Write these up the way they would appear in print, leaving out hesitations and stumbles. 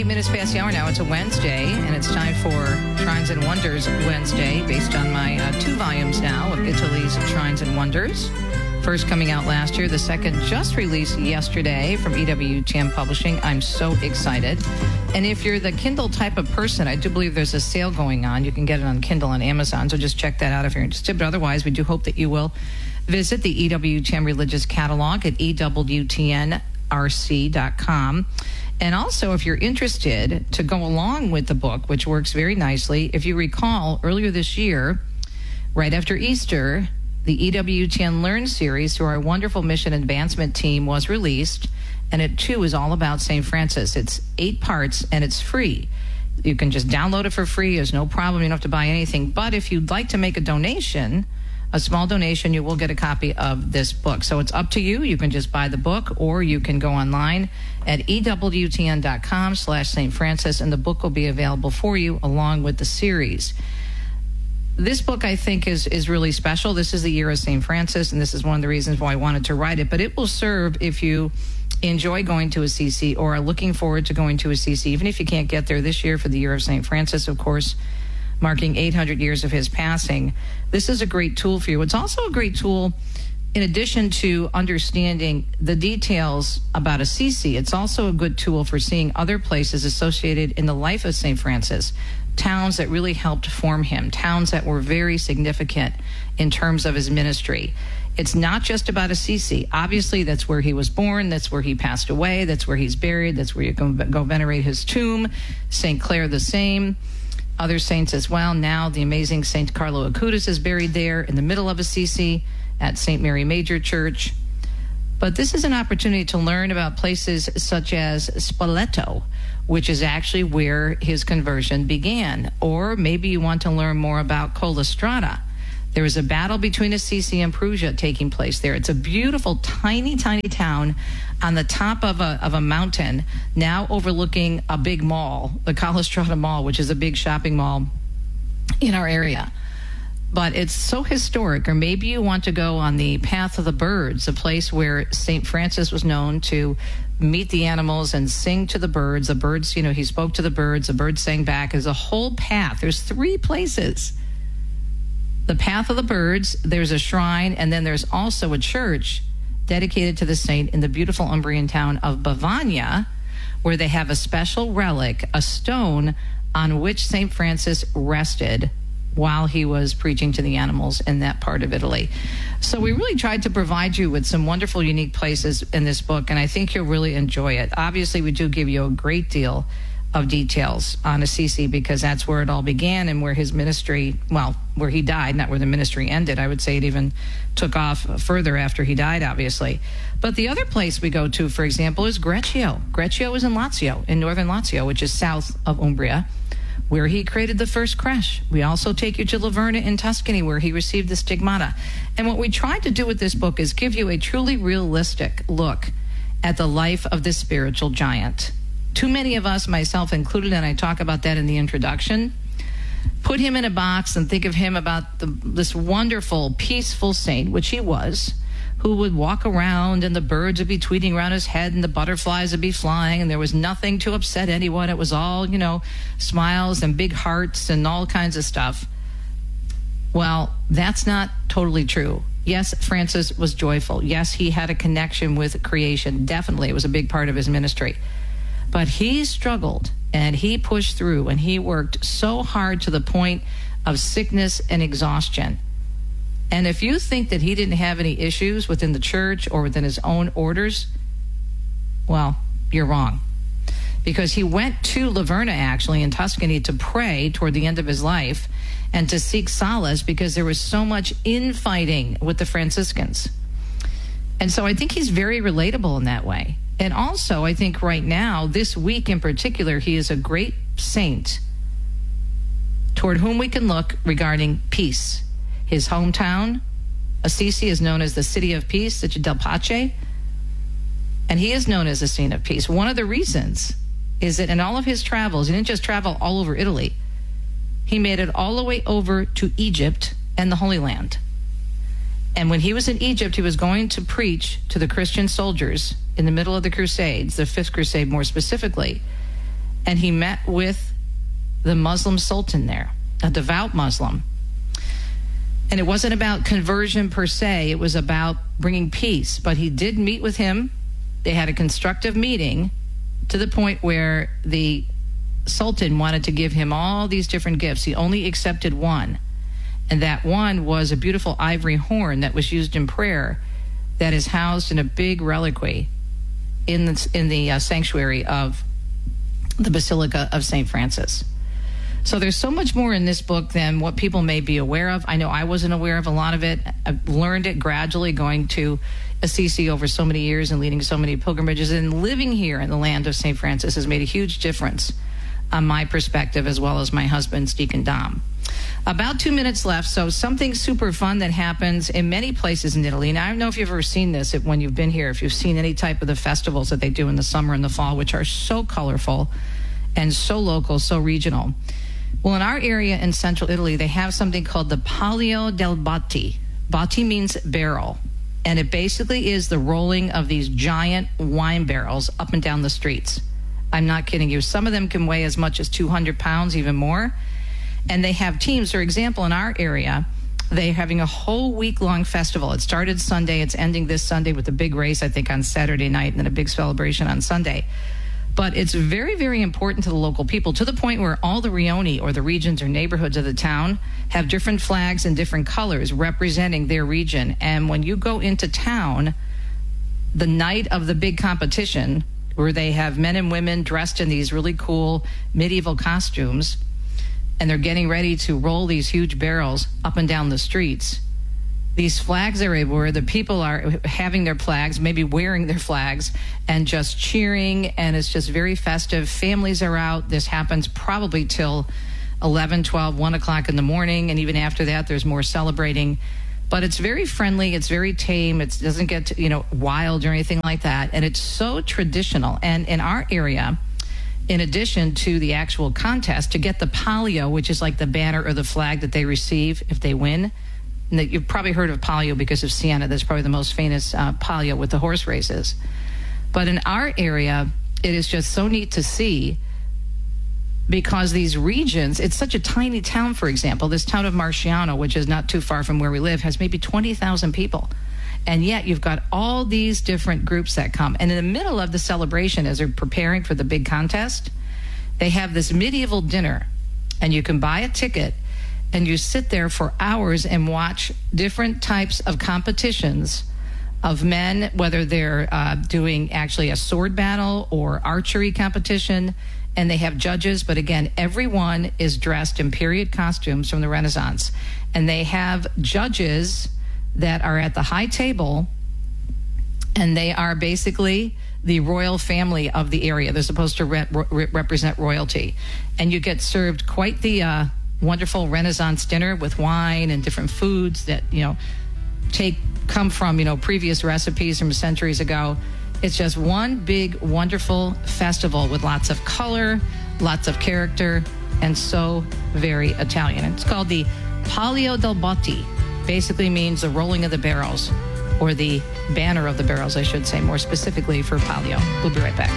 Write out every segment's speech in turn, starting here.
38 minutes past the hour now. It's a Wednesday, and it's time for Shrines and Wonders Wednesday, based on my 2 volumes now of Italy's Shrines and Wonders. First coming out last year, the second just released yesterday from EWTN Publishing. I'm so excited. And if you're the Kindle type of person, I do believe there's a sale going on. You can get it on Kindle on Amazon, so just check that out if you're interested. But otherwise, we do hope that you will visit the EWTN Religious Catalog at EWTNRC.com. And also, if you're interested to go along with the book, which works very nicely, if you recall, earlier this year, right after Easter, the EWTN Learn series through our wonderful mission advancement team was released, and it too is all about St. Francis. It's 8 parts, and it's free. You can just download it for free. There's no problem. You don't have to buy anything. But if you'd like to make a donation, a small donation, you will get a copy of this book. So it's up to you. You can just buy the book, or you can go online at EWTN.com/St. Francis, and the book will be available for you along with the series. This book, I think, is really special. This is the year of St. Francis, and this is one of the reasons why I wanted to write it. But it will serve if you enjoy going to Assisi or are looking forward to going to Assisi, even if you can't get there this year for the year of St. Francis, of course, marking 800 years of his passing. This is a great tool for you. It's also a great tool in addition to understanding the details about Assisi. It's also a good tool for seeing other places associated in the life of St. Francis, towns that really helped form him, towns that were very significant in terms of his ministry. It's not just about Assisi. Obviously, that's where he was born. That's where he passed away. That's where he's buried. That's where you can go venerate his tomb. St. Clare the same. Other saints as well. Now the amazing St. Carlo Acutis is buried there in the middle of Assisi at St. Mary Major Church. But this is an opportunity to learn about places such as Spoleto, which is actually where his conversion began. Or maybe you want to learn more about Collestrata. There was a battle between Assisi and Perugia taking place there. It's a beautiful, tiny, tiny town on the top of a mountain, now overlooking a big mall, the Collestrata Mall, which is a big shopping mall in our area. But it's so historic. Or maybe you want to go on the Path of the Birds, a place where St. Francis was known to meet the animals and sing to the birds. The birds, he spoke to the birds sang back. There's a whole path. There's 3 places. The Path of the Birds, there's a shrine, and then there's also a church dedicated to the saint in the beautiful Umbrian town of Bavagna, where they have a special relic, a stone on which St. Francis rested while he was preaching to the animals in that part of Italy. So we really tried to provide you with some wonderful, unique places in this book, and I think you'll really enjoy it. Obviously, we do give you a great deal of details on Assisi, because that's where it all began and where his ministry, where he died, not where the ministry ended. I would say it even took off further after he died, obviously. But the other place we go to, for example, is Greccio. Greccio is in Lazio, in northern Lazio, which is south of Umbria, where he created the first creche. We also take you to Laverna in Tuscany, where he received the stigmata. And what we tried to do with this book is give you a truly realistic look at the life of this spiritual giant. Too many of us, myself included, and I talk about that in the introduction, put him in a box and think of him about this wonderful, peaceful saint, which he was, who would walk around and the birds would be tweeting around his head and the butterflies would be flying and there was nothing to upset anyone. It was all, smiles and big hearts and all kinds of stuff. Well, that's not totally true. Yes, Francis was joyful. Yes, he had a connection with creation. Definitely, it was a big part of his ministry. But he struggled and he pushed through and he worked so hard to the point of sickness and exhaustion. And if you think that he didn't have any issues within the church or within his own orders, well, you're wrong. Because he went to Laverna, actually, in Tuscany to pray toward the end of his life and to seek solace because there was so much infighting with the Franciscans. And so I think he's very relatable in that way. And also, I think right now, this week in particular, he is a great saint toward whom we can look regarding peace. His hometown, Assisi, is known as the city of peace, the Città del Pace, and he is known as a saint of peace. One of the reasons is that in all of his travels, he didn't just travel all over Italy. He made it all the way over to Egypt and the Holy Land. And when he was in Egypt, he was going to preach to the Christian soldiers in the middle of the Crusades, the Fifth Crusade more specifically. and he met with the Muslim Sultan there, a devout Muslim. And it wasn't about conversion per se, it was about bringing peace. But he did meet with him. They had a constructive meeting to the point where the Sultan wanted to give him all these different gifts. He only accepted one. And that one was a beautiful ivory horn that was used in prayer that is housed in a big reliquary in the sanctuary of the Basilica of St. Francis. So there's so much more in this book than what people may be aware of. I know I wasn't aware of a lot of it. I've learned it gradually going to Assisi over so many years and leading so many pilgrimages. And living here in the land of St. Francis has made a huge difference on my perspective, as well as my husband's, Deacon Dom. About 2 minutes left, so something super fun that happens in many places in Italy. Now, I don't know if you've ever seen this when you've been here, if you've seen any type of the festivals that they do in the summer and the fall, which are so colorful and so local, so regional. Well, in our area in central Italy, they have something called the Palio del Botti. Botti means barrel, and it basically is the rolling of these giant wine barrels up and down the streets. I'm not kidding you. Some of them can weigh as much as 200 pounds, even more. And they have teams. For example, in our area, they're having a whole week-long festival. It started Sunday. It's ending this Sunday with a big race, I think, on Saturday night, and then a big celebration on Sunday. But it's very, very important to the local people, to the point where all the rioni, or the regions or neighborhoods of the town, have different flags and different colors representing their region. And when you go into town, the night of the big competition, where they have men and women dressed in these really cool medieval costumes, and they're getting ready to roll these huge barrels up and down the streets. These flags are everywhere. The people are having their flags, maybe wearing their flags, and just cheering, and it's just very festive. Families are out. This happens probably till 11, 12, 1 o'clock in the morning, and even after that, there's more celebrating. But it's very friendly. It's very tame. It doesn't get wild or anything like that, and it's so traditional. And in our area, in addition to the actual contest, to get the palio, which is like the banner or the flag that they receive if they win. And you've probably heard of Palio because of Siena. That's probably the most famous Palio with the horse races. But in our area, it is just so neat to see, because these regions, it's such a tiny town, for example. This town of Marciano, which is not too far from where we live, has maybe 20,000 people. And yet you've got all these different groups that come. And in the middle of the celebration, as they're preparing for the big contest, they have this medieval dinner. And you can buy a ticket, and you sit there for hours and watch different types of competitions of men, whether they're doing actually a sword battle or archery competition, and they have judges. But again, everyone is dressed in period costumes from the Renaissance. And they have judges that are at the high table, and they are basically the royal family of the area. They're supposed to represent royalty. And you get served quite the wonderful Renaissance dinner with wine and different foods that come from previous recipes from centuries ago. It's just one big wonderful festival with lots of color, lots of character, and so very Italian. It's called the Palio del Botti. Basically means the rolling of the barrels, or the banner of the barrels, I should say, more specifically for Palio. We'll be right back.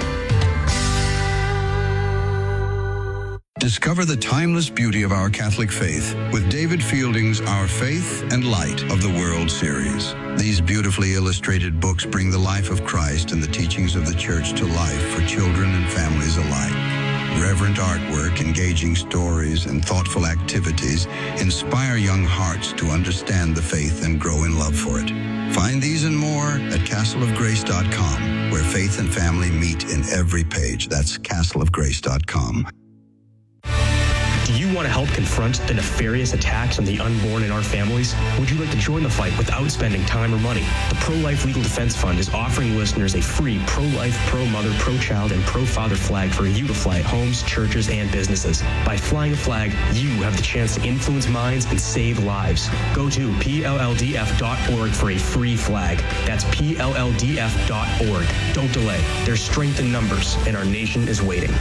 Discover the timeless beauty of our Catholic faith with David Fielding's Our Faith and Light of the World series. These beautifully illustrated books bring the life of Christ and the teachings of the Church to life for children and families alike. Reverent artwork, engaging stories, and thoughtful activities inspire young hearts to understand the faith and grow in love for it. Find these and more at castleofgrace.com, where faith and family meet in every page. That's castleofgrace.com. Do you want to help confront the nefarious attacks on the unborn in our families? Would you like to join the fight without spending time or money? The Pro-Life Legal Defense Fund is offering listeners a free pro-life, pro-mother, pro-child, and pro-father flag for you to fly at homes, churches, and businesses. By flying a flag, you have the chance to influence minds and save lives. Go to PLLDF.org for a free flag. That's PLLDF.org. Don't delay. There's strength in numbers, and our nation is waiting.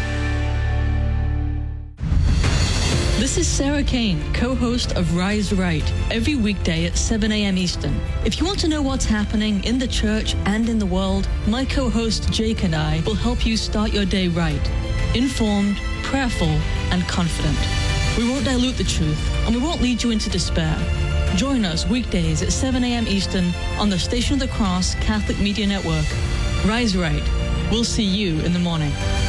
This is Sarah Kane, co-host of Rise Right, every weekday at 7 a.m. Eastern. If you want to know what's happening in the church and in the world, my co-host Jake and I will help you start your day right. informed, prayerful, and confident. We won't dilute the truth, and we won't lead you into despair. Join us weekdays at 7 a.m. Eastern on the Station of the Cross Catholic Media Network. Rise Right. We'll see you in the morning.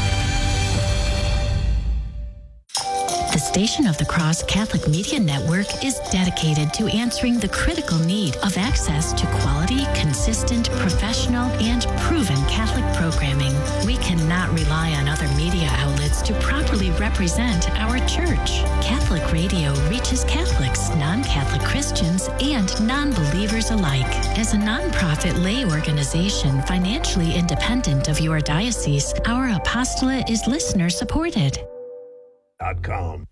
The Station of the Cross Catholic Media Network is dedicated to answering the critical need of access to quality, consistent, professional, and proven Catholic programming. We cannot rely on other media outlets to properly represent our church. Catholic Radio reaches Catholics, non-Catholic Christians, and non-believers alike. As a nonprofit lay organization financially independent of your diocese, our apostolate is listener-supported. .com.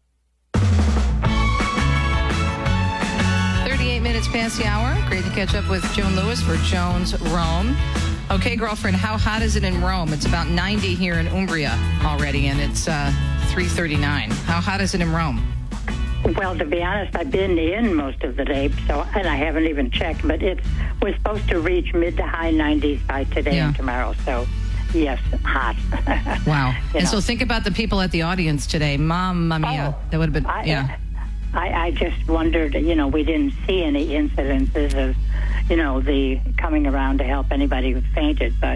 38 minutes past the hour. Great to catch up with Joan Lewis for Joan's Rome. Okay, girlfriend, how hot is it in Rome? It's about 90 here in Umbria already, and it's 3:39. How hot is it in Rome? Well, to be honest, I've been in most of the day, and I haven't even checked, but we're supposed to reach mid to high 90s by today and tomorrow, so... Yes, hot. Wow. And so think about the people at the audience today. Mamma mia. That would have been, I just wondered, we didn't see any incidences of, the coming around to help anybody who fainted, but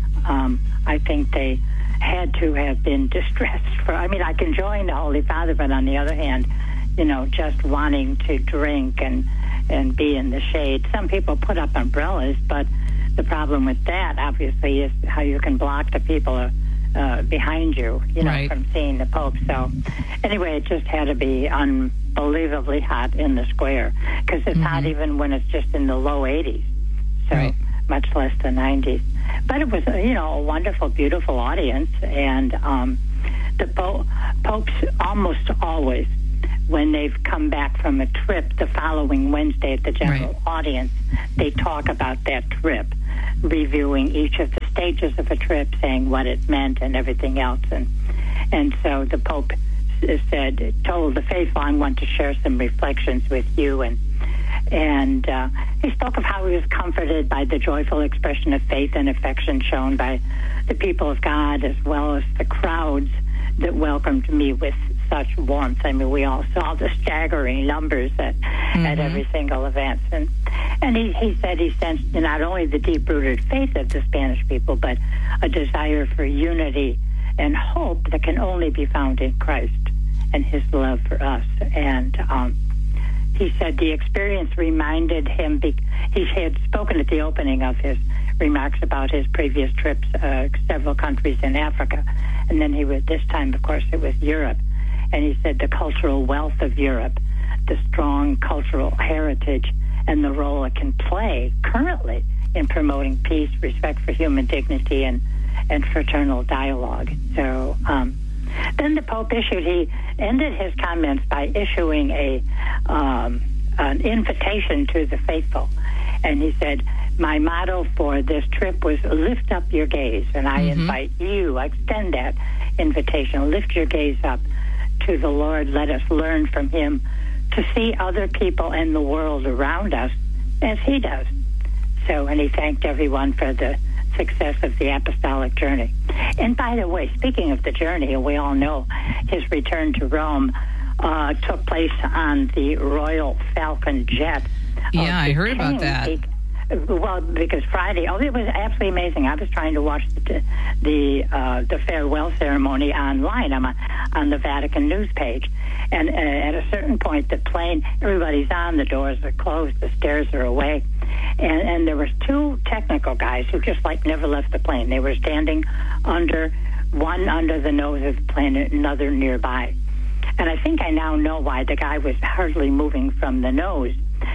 I think they had to have been distressed I can join the Holy Father, but on the other hand, just wanting to drink and be in the shade. Some people put up umbrellas, but the problem with that, obviously, is how you can block the people behind you, from seeing the Pope. So, anyway, it just had to be unbelievably hot in the square, because it's hot even when it's just in the low 80s, so much less the 90s. But it was, a wonderful, beautiful audience, and the popes almost always, when they've come back from a trip the following Wednesday at the general audience, they talk about that trip, reviewing each of the stages of a trip, saying what it meant and everything else. And so the Pope told the faithful, I want to share some reflections with you. And he spoke of how he was comforted by the joyful expression of faith and affection shown by the people of God, as well as the crowds that welcomed me with such warmth. I mean, we all saw the staggering numbers at every single event. And he said he sensed not only the deep-rooted faith of the Spanish people, but a desire for unity and hope that can only be found in Christ and his love for us. And he said the experience reminded him, he had spoken at the opening of his remarks about his previous trips, several countries in Africa. And then this time, of course, it was Europe. And he said the cultural wealth of Europe, the strong cultural heritage, and the role it can play currently in promoting peace, respect for human dignity, and fraternal dialogue. So then the Pope he ended his comments by issuing an invitation to the faithful. And he said, my motto for this trip was lift up your gaze. And I invite you, I extend that invitation, lift your gaze up to the Lord. Let us learn from him to see other people and the world around us as he does. So, and he thanked everyone for the success of the apostolic journey. And by the way, speaking of the journey, we all know his return to Rome took place on the Royal Falcon jet. Yeah, I heard about that. Well, because Friday, it was absolutely amazing. I was trying to watch the farewell ceremony online on the Vatican news page. And at a certain point, the plane, everybody's on, the doors are closed, the stairs are away. And there was two technical guys who just never left the plane. They were standing one under the nose of the plane, another nearby. And I think I now know why the guy was hardly moving from the nose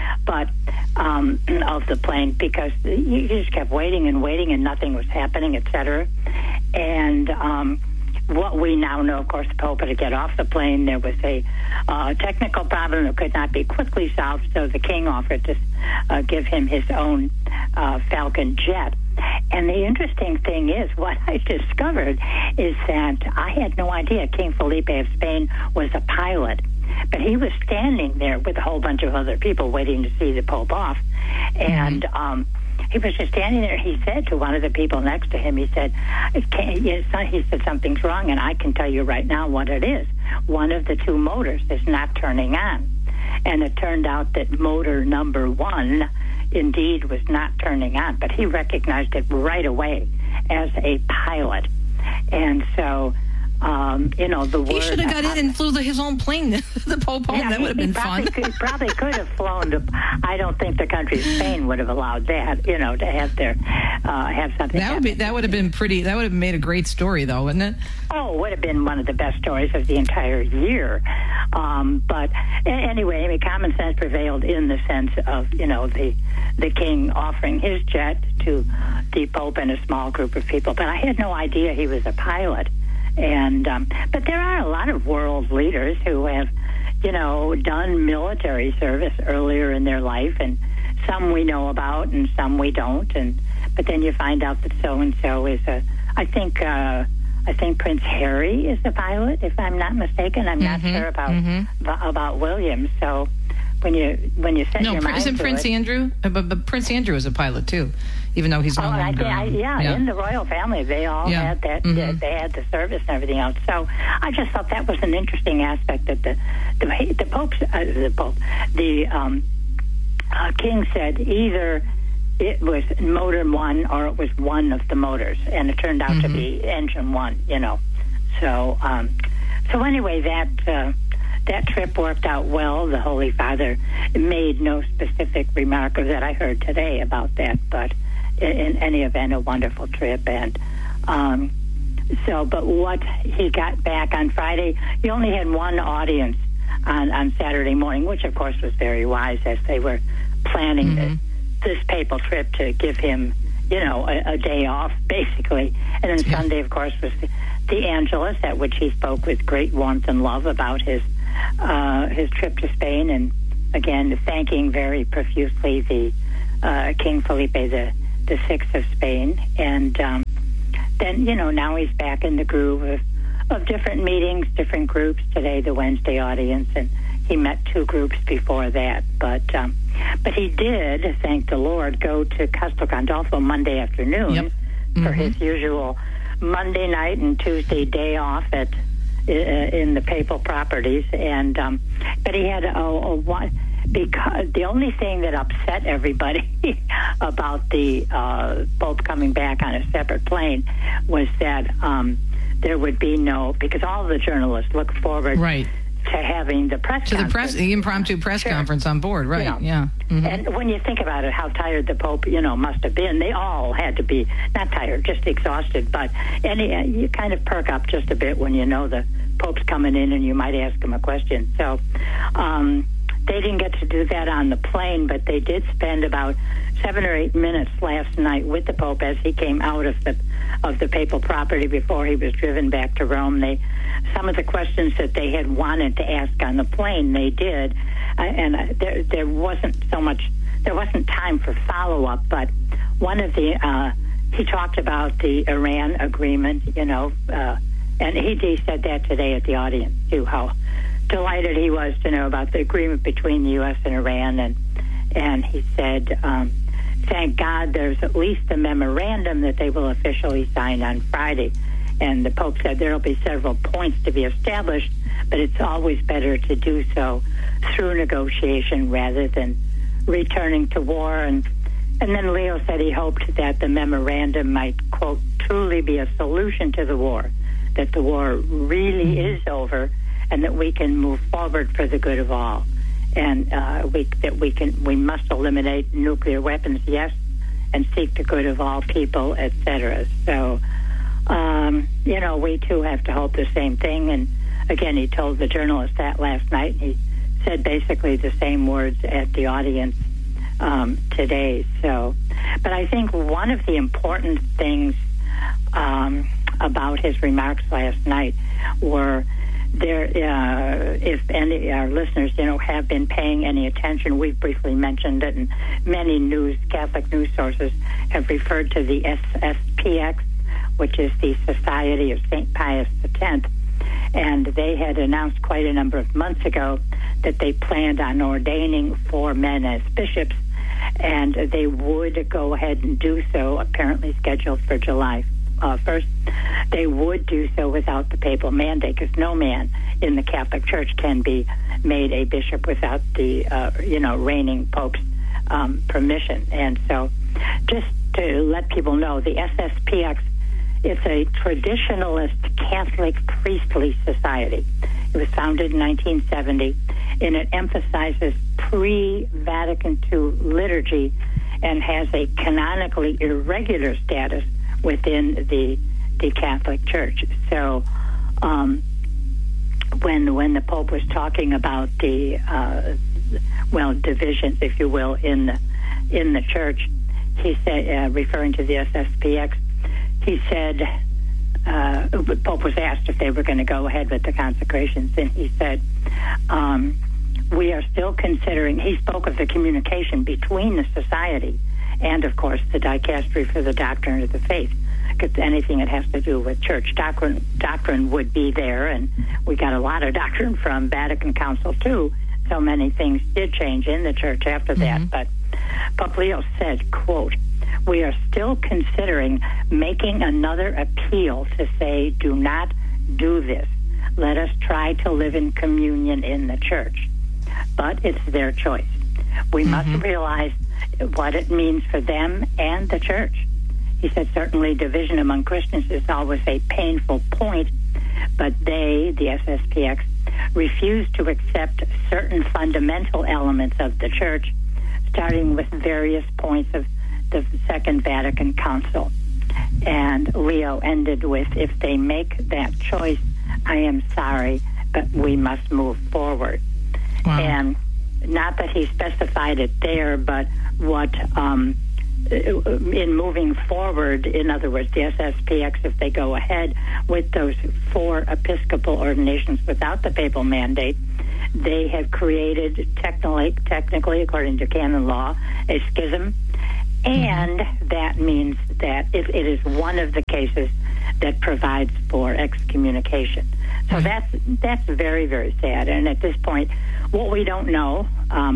of the plane, because you just kept waiting and nothing was happening, etc. And what we now know, of course, the Pope had to get off the plane. There was a technical problem that could not be quickly solved, so the King offered to give him his own Falcon jet. And the interesting thing is, what I discovered is that I had no idea King Felipe of Spain was a pilot. But he was standing there with a whole bunch of other people waiting to see the Pope off. And he was just standing there. He said to one of the people next to him, he said, something's wrong, and I can tell you right now what it is. One of the two motors is not turning on. And it turned out that motor number one indeed was not turning on, but he recognized it right away as a pilot. And so, the word... He should have got in and flew his own plane, the Pope home. That would have been fun. He probably could have flown to... I don't think the country of Spain would have allowed that, to have have something That would have been pretty... That would have made a great story, though, wouldn't it? Oh, it would have been one of the best stories of the entire year. But anyway, common sense prevailed in the sense of, the king offering his jet to the Pope and a small group of people. But I had no idea he was a pilot. And but there are a lot of world leaders who have, done military service earlier in their life, and some we know about and some we don't. But then you find out that so-and-so is I think Prince Harry is a pilot, if I'm not mistaken. I'm not sure about William. So when you set your mind isn't to Prince it, Andrew? But Prince Andrew is a pilot too, even though he's no longer. In the royal family, they all had that. They had the service and everything else. So I just thought that was an interesting aspect that the king said either it was motor one or it was one of the motors, and it turned out to be engine one. So anyway, that trip worked out well. The Holy Father made no specific remark that I heard today about that, but in any event, a wonderful trip. And but what he got back on Friday, he only had one audience on Saturday morning, which of course was very wise as they were planning this papal trip to give him, a day off, basically. And then Sunday, of course, was the Angelus, at which he spoke with great warmth and love about his trip to Spain, and again thanking very profusely the King Felipe the Sixth of Spain. And then now he's back in the groove of different meetings, different groups. Today the Wednesday audience, and he met two groups before that. But he did, thank the Lord, go to Castel Gandolfo Monday afternoon for his usual Monday night and Tuesday day off in the papal properties. And but he had because the only thing that upset everybody about the Pope coming back on a separate plane was that there would be because all of the journalists look forward to having the press conference. The impromptu press conference on board, right? Yeah. And when you think about it, how tired the Pope, must have been. They all had to be not tired, just exhausted. But you kind of perk up just a bit when the Pope's coming in and you might ask him a question. So they didn't get to do that on the plane, but they did spend about 7 or 8 minutes last night with the Pope as he came out of the papal property before he was driven back to Rome. Some of the questions that they had wanted to ask on the plane, they did, and there wasn't time for follow-up. But one of he talked about the Iran agreement, and he said that today at the audience too, how delighted he was to know about the agreement between the U.S. and Iran, and he said, thank God there's at least a memorandum that they will officially sign on Friday. And the Pope said there will be several points to be established, but it's always better to do so through negotiation rather than returning to war. And then Leo said he hoped that the memorandum might, quote, truly be a solution to the war, that the war really is over, and that we can move forward for the good of all. And we must eliminate nuclear weapons, yes, and seek the good of all people, etc. So, we too have to hope the same thing. And again, he told the journalists that last night. He said basically the same words at the audience today. So, but I think one of the important things about his remarks last night were if any our listeners, have been paying any attention, we've briefly mentioned it, and many Catholic news sources have referred to the SSPX, which is the Society of St. Pius X, and they had announced quite a number of months ago that they planned on ordaining 4 men as bishops, and they would go ahead and do so, apparently scheduled for July 1st. They would do so without the papal mandate, because no man in the Catholic Church can be made a bishop without the, reigning Pope's permission. And so just to let people know, the SSPX is a traditionalist Catholic priestly society. It was founded in 1970, and it emphasizes pre-Vatican II liturgy and has a canonically irregular status within the Catholic Church. So when the Pope was talking about the divisions, if you will, in the Church, he said, referring to the SSPX, he said, the Pope was asked if they were going to go ahead with the consecrations, and he said, we are still considering, he spoke of the communication between the society and, of course, the Dicastery for the Doctrine of the Faith, because anything that has to do with church doctrine would be there, and we got a lot of doctrine from Vatican Council II. So many things did change in the church after that, but Pope Leo said, quote, "We are still considering making another appeal to say, do not do this. Let us try to live in communion in the church." But it's their choice. We must realize what it means for them and the church. He said certainly division among Christians is always a painful point, but they, the SSPX, refuse to accept certain fundamental elements of the church, starting with various points of the Second Vatican Council. And Leo ended with, if they make that choice, I am sorry, but we must move forward. Wow. And not that he specified it there, but what in moving forward, in other words, the SSPX, if they go ahead with those 4 episcopal ordinations without the papal mandate, they have created, technically, according to canon law, a schism. And that means that if it is one of the cases that provides for excommunication. So that's very, very sad. And at this point, what we don't know,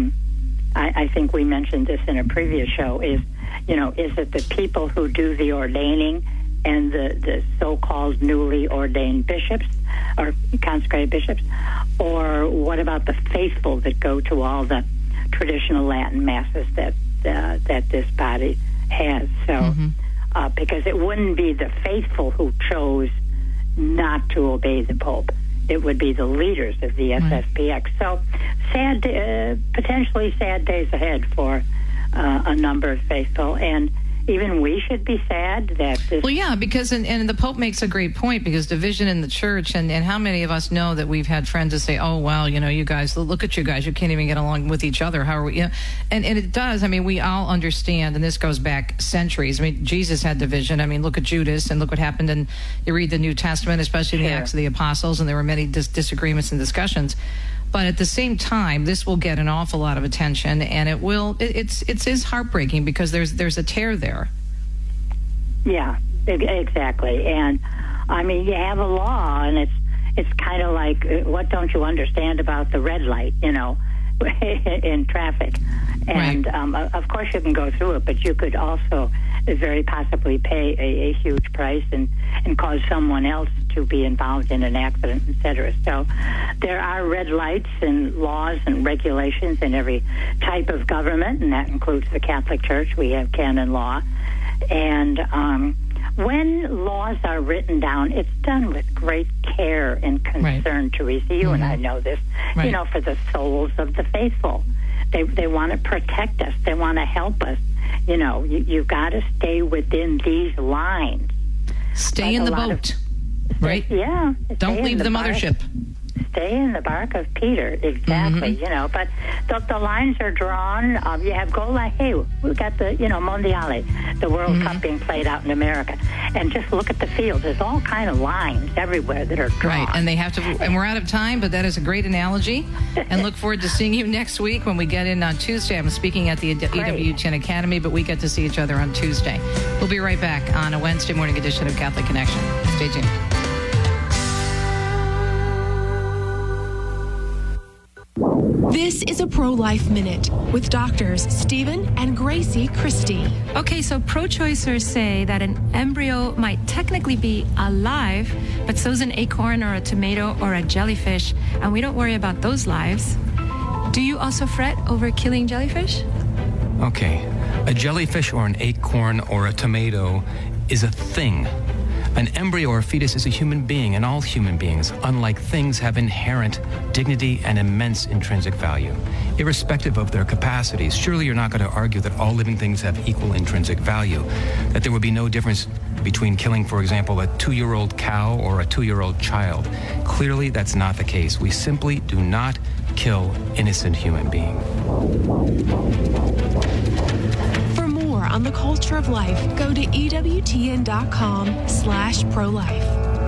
I think we mentioned this in a previous show, is it the people who do the ordaining and the so-called newly ordained bishops or consecrated bishops, or what about the faithful that go to all the traditional Latin masses that this body has? So, because it wouldn't be the faithful who chose not to obey the Pope. It would be the leaders of the SSPX. So sad, potentially sad days ahead for a number of faithful, and even we should be sad that this... Well, yeah, because, and the Pope makes a great point, because division in the church, and how many of us know that we've had friends that say, oh, well, you guys, look at you guys, you can't even get along with each other. How are we? And it does. I mean, we all understand, and this goes back centuries. I mean, Jesus had division. I mean, look at Judas, and look what happened, and you read the New Testament, especially in the Acts of the Apostles, and there were many disagreements and discussions. But at the same time, this will get an awful lot of attention, and it will. It is heartbreaking, because there's a tear there. Yeah, exactly. And I mean, you have a law, and it's kind of like, what don't you understand about the red light? In traffic, and of course you can go through it, but you could also very possibly pay a huge price and cause someone else to be involved in an accident, etc. So there are red lights and laws and regulations in every type of government, and that includes the Catholic Church. We have canon law, and when laws are written down, it's done with great care and concern, Teresa. You and I know this, for the souls of the faithful. They want to protect us. They want to help us. You've got to stay within these lines. Stay in the boat, right? Yeah. Don't leave the mothership. Stay in the bark of Peter, exactly, but the lines are drawn. You have Gola, hey, we've got the, Mondiale, the World Cup being played out in America. And just look at the field. There's all kind of lines everywhere that are drawn. Right, and they have to, and we're out of time, but that is a great analogy. And look forward to seeing you next week when we get in on Tuesday. I'm speaking at the EWTN Academy, but we get to see each other on Tuesday. We'll be right back on a Wednesday morning edition of Catholic Connection. Stay tuned. This is a Pro-Life Minute with doctors Stephen and Gracie Christie. Okay, so pro-choicers say that an embryo might technically be alive, but so's an acorn or a tomato or a jellyfish, and we don't worry about those lives. Do you also fret over killing jellyfish? Okay, a jellyfish or an acorn or a tomato is a thing. An embryo or fetus is a human being, and all human beings, unlike things, have inherent dignity and immense intrinsic value, irrespective of their capacities. Surely you're not going to argue that all living things have equal intrinsic value, that there would be no difference between killing, for example, a 2-year-old cow or a 2-year-old child. Clearly, that's not the case. We simply do not kill innocent human beings. On the culture of life, go to EWTN.com/pro-life.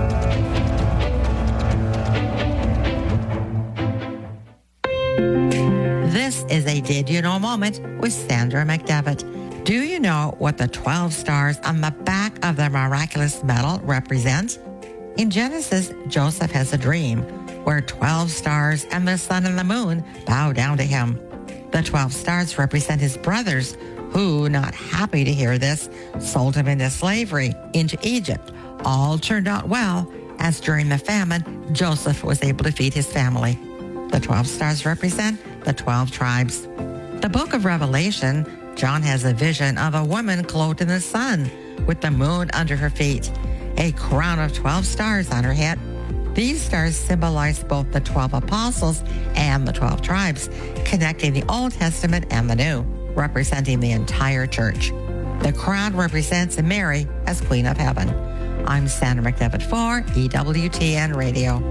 This is a Did You Know moment with Sandra McDevitt. Do you know what the 12 stars on the back of the miraculous medal represent? In Genesis, Joseph has a dream where 12 stars and the sun and the moon bow down to him. The 12 stars represent his brothers, who, not happy to hear this, sold him into slavery into Egypt. All turned out well, as during the famine, Joseph was able to feed his family. The 12 stars represent the 12 tribes. The book of Revelation, John has a vision of a woman clothed in the sun, with the moon under her feet, a crown of 12 stars on her head. These stars symbolize both the 12 apostles and the 12 tribes, connecting the Old Testament and the New, representing the entire church. The crown represents Mary as Queen of Heaven. I'm Sandra McDevitt for EWTN Radio.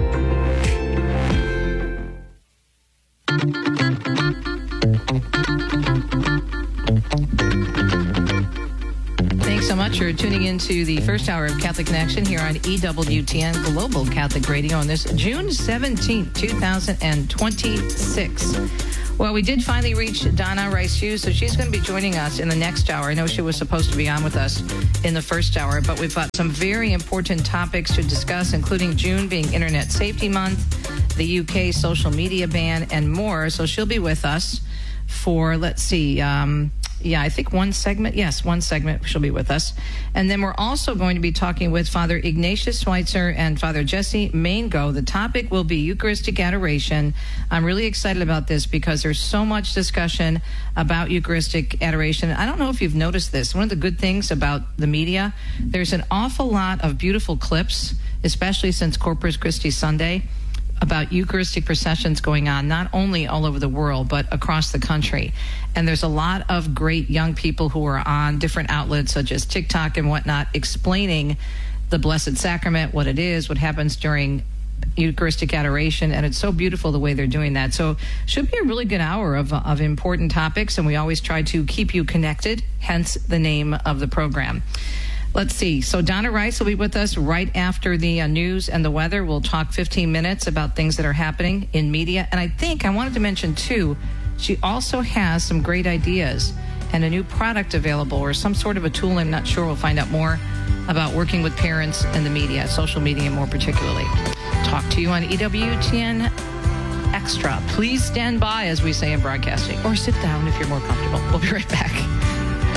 Thanks so much for tuning into the first hour of Catholic Connection here on EWTN Global Catholic Radio on this June 17th, 2026. Well, we did finally reach Donna Rice-Hughes, so she's going to be joining us in the next hour. I know she was supposed to be on with us in the first hour, but we've got some very important topics to discuss, including June being Internet Safety Month, the UK social media ban, and more. So she'll be with us for, let's see, I think one segment. Yes, one segment she'll be with us. And then we're also going to be talking with Father Ignatius Schweitzer and Father Jesse Maingo. The topic will be Eucharistic adoration. I'm really excited about this because there's so much discussion about Eucharistic adoration. I don't know if you've noticed this. One of the good things about the media, there's an awful lot of beautiful clips, especially since Corpus Christi Sunday, about Eucharistic processions going on, not only all over the world, but across the country. And there's a lot of great young people who are on different outlets, such as TikTok and whatnot, explaining the Blessed Sacrament, what it is, what happens during Eucharistic adoration, and it's so beautiful the way they're doing that. So should be a really good hour of important topics, and we always try to keep you connected, hence the name of the program. Let's see. So Donna Rice will be with us right after the news and the weather. We'll talk 15 minutes about things that are happening in media. And I wanted to mention, too, she also has some great ideas and a new product available, or some sort of a tool. I'm not sure. We'll find out more about working with parents and the media, social media more particularly. Talk to you on EWTN Extra. Please stand by, as we say in broadcasting, or sit down if you're more comfortable. We'll be right back.